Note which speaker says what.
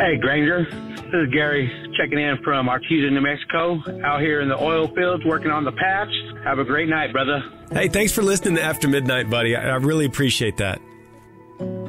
Speaker 1: Hey, Granger. This is Gary checking in from Artesia, New Mexico, out here in the oil fields working on the patch. Have a great night, brother.
Speaker 2: Hey, thanks for listening to After Midnight, buddy. I really appreciate that.